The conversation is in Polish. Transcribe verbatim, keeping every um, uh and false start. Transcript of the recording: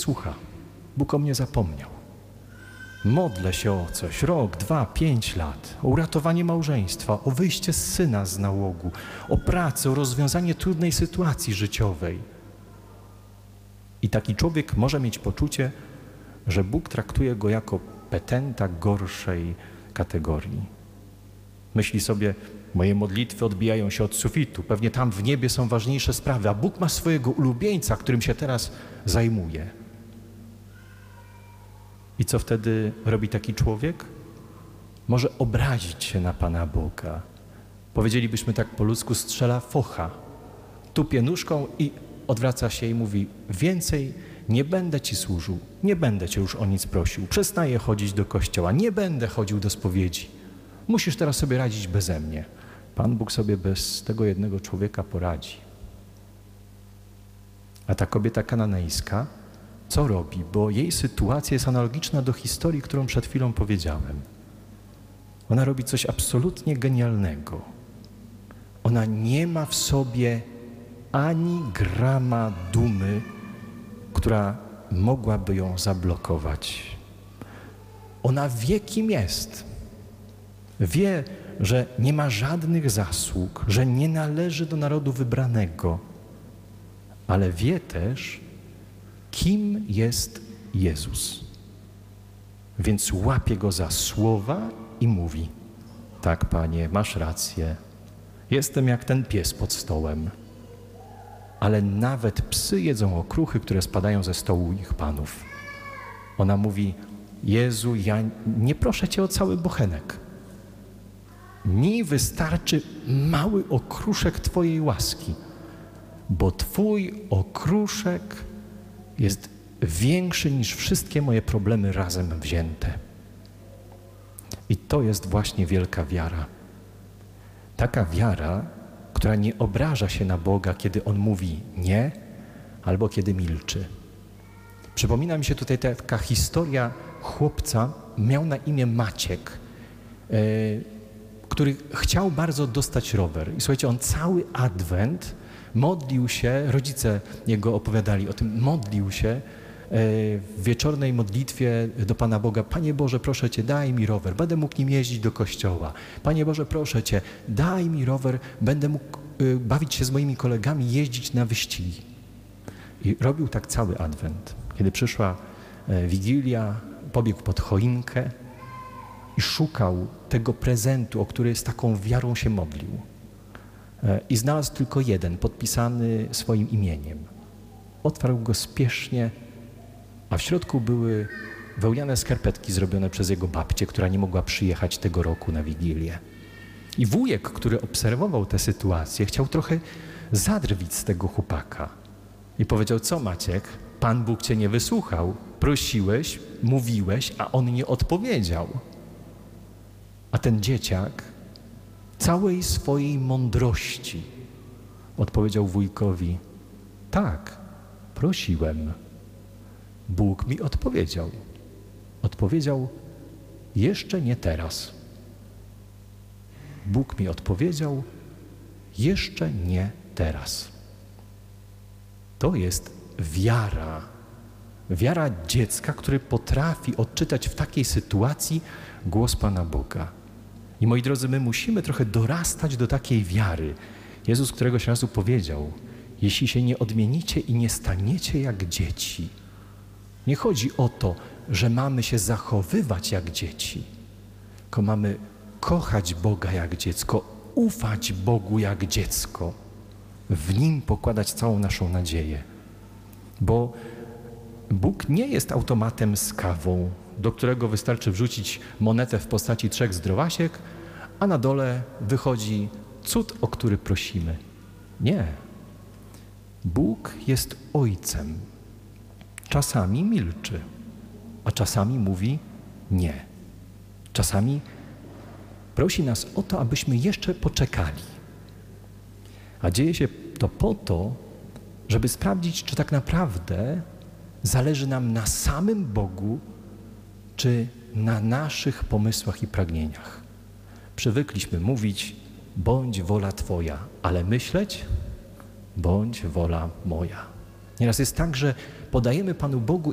słucha. Bóg o mnie zapomniał. Modlę się o coś, rok, dwa, pięć lat, o uratowanie małżeństwa, o wyjście z syna z nałogu, o pracę, o rozwiązanie trudnej sytuacji życiowej. I taki człowiek może mieć poczucie, że Bóg traktuje go jako petenta gorszej kategorii. Myśli sobie, moje modlitwy odbijają się od sufitu, pewnie tam w niebie są ważniejsze sprawy, a Bóg ma swojego ulubieńca, którym się teraz zajmuje. I co wtedy robi taki człowiek? Może obrazić się na Pana Boga. Powiedzielibyśmy tak po ludzku, strzela focha, tupie nóżką i odwraca się i mówi, więcej nie będę Ci służył, nie będę Cię już o nic prosił, przestaję chodzić do kościoła, nie będę chodził do spowiedzi. Musisz teraz sobie radzić beze mnie. Pan Bóg sobie bez tego jednego człowieka poradzi. A ta kobieta kananejska co robi? Bo jej sytuacja jest analogiczna do historii, którą przed chwilą powiedziałem. Ona robi coś absolutnie genialnego. Ona nie ma w sobie ani grama dumy, która mogłaby ją zablokować. Ona wie, kim jest. Wie, że nie ma żadnych zasług, że nie należy do narodu wybranego, ale wie też, kim jest Jezus. Więc łapie go za słowa i mówi, tak, Panie, masz rację, jestem jak ten pies pod stołem, ale nawet psy jedzą okruchy, które spadają ze stołu ich panów. Ona mówi, Jezu, ja nie proszę Cię o cały bochenek. Mi wystarczy mały okruszek Twojej łaski, bo Twój okruszek jest większy niż wszystkie moje problemy razem wzięte. I to jest właśnie wielka wiara. Taka wiara, która nie obraża się na Boga, kiedy On mówi nie, albo kiedy milczy. Przypomina mi się tutaj taka historia chłopca, miał na imię Maciek, yy, który chciał bardzo dostać rower. I słuchajcie, on cały adwent modlił się, rodzice jego opowiadali o tym, modlił się w wieczornej modlitwie do Pana Boga, Panie Boże, proszę Cię, daj mi rower, będę mógł nim jeździć do kościoła. Panie Boże, proszę Cię, daj mi rower, będę mógł bawić się z moimi kolegami, jeździć na wyścigi. I robił tak cały adwent. Kiedy przyszła Wigilia, pobiegł pod choinkę i szukał tego prezentu, o który z taką wiarą się modlił. I znalazł tylko jeden, podpisany swoim imieniem. Otwarł go spiesznie, a w środku były wełniane skarpetki zrobione przez jego babcię, która nie mogła przyjechać tego roku na Wigilię. I wujek, który obserwował tę sytuację, chciał trochę zadrwić z tego chłopaka. I powiedział, co Maciek, Pan Bóg Cię nie wysłuchał, prosiłeś, mówiłeś, a On nie odpowiedział. A ten dzieciak całej swojej mądrości odpowiedział wujkowi, tak, prosiłem. Bóg mi odpowiedział. Odpowiedział, jeszcze nie teraz. Bóg mi odpowiedział, jeszcze nie teraz. To jest wiara. Wiara dziecka, który potrafi odczytać w takiej sytuacji głos Pana Boga. I moi drodzy, my musimy trochę dorastać do takiej wiary. Jezus któregoś razu powiedział, jeśli się nie odmienicie i nie staniecie jak dzieci. Nie chodzi o to, że mamy się zachowywać jak dzieci, tylko mamy kochać Boga jak dziecko, ufać Bogu jak dziecko, w Nim pokładać całą naszą nadzieję. Bo Bóg nie jest automatem z kawą, do którego wystarczy wrzucić monetę w postaci trzech zdrowasiek, a na dole wychodzi cud, o który prosimy. Nie. Bóg jest Ojcem. Czasami milczy, a czasami mówi nie. Czasami prosi nas o to, abyśmy jeszcze poczekali. A dzieje się to po to, żeby sprawdzić, czy tak naprawdę zależy nam na samym Bogu, czy na naszych pomysłach i pragnieniach. Przywykliśmy mówić, bądź wola Twoja, ale myśleć, bądź wola moja. Nieraz jest tak, że podajemy Panu Bogu